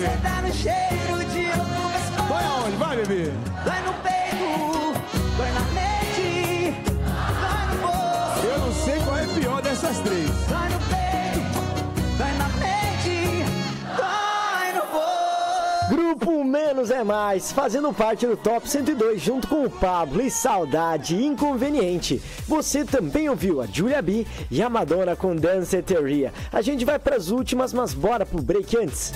bebê. Você tá no cheiro de outro. Vai aonde? Vai, bebê. Dói no peito, dói na mente, dói no bolso. Eu não sei qual é a pior dessas três. Dói no peito, dói na mente, dói no bolso. Grupo Menos é Mais, fazendo parte do Top 102 junto com o Pablo e Saudade Inconveniente. Você também ouviu a Julia B e a Madonna com Danceteria. A gente vai pras últimas, mas bora pro break antes.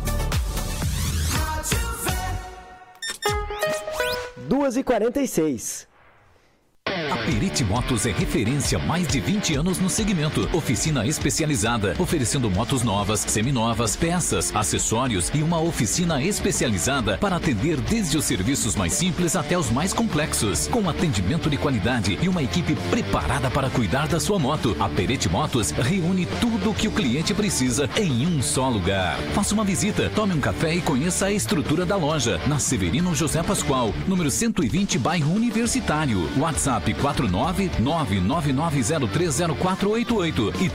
2h46. A Perite Motos é referência há mais de 20 anos no segmento. Oficina especializada, oferecendo motos novas, seminovas, peças, acessórios e uma oficina especializada para atender desde os serviços mais simples até os mais complexos. Com atendimento de qualidade e uma equipe preparada para cuidar da sua moto, a Perite Motos reúne tudo o que o cliente precisa em um só lugar. Faça uma visita, tome um café e conheça a estrutura da loja. Na Severino José Pascoal, número 120, bairro Universitário. WhatsApp 49999030488 e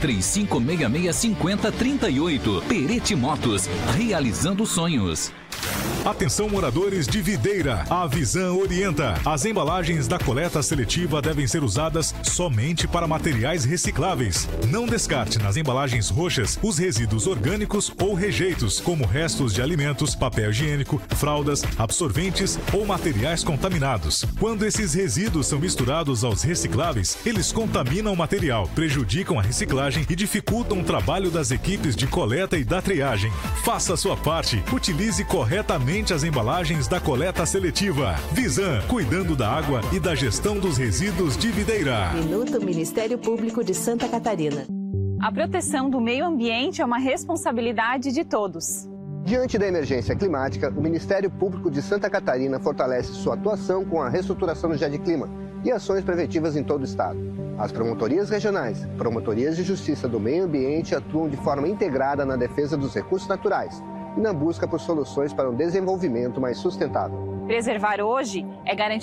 35665038. Perete Motos, realizando sonhos. Atenção, moradores de Videira, a Visan orienta. As embalagens da coleta seletiva devem ser usadas somente para materiais recicláveis. Não descarte nas embalagens roxas os resíduos orgânicos ou rejeitos, como restos de alimentos, papel higiênico, fraldas, absorventes ou materiais contaminados. Quando esses resíduos são misturados aos recicláveis, eles contaminam o material, prejudicam a reciclagem e dificultam o trabalho das equipes de coleta e da triagem. Faça a sua parte, utilize corretamente as embalagens da coleta seletiva. Visan, cuidando da água e da gestão dos resíduos de Videira. Minuto Ministério Público de Santa Catarina. A proteção do meio ambiente é uma responsabilidade de todos. Diante da emergência climática, o Ministério Público de Santa Catarina fortalece sua atuação com a reestruturação do GEDclima e ações preventivas em todo o estado. As promotorias regionais, promotorias de justiça do meio ambiente atuam de forma integrada na defesa dos recursos naturais e na busca por soluções para um desenvolvimento mais sustentável. Preservar hoje é garantir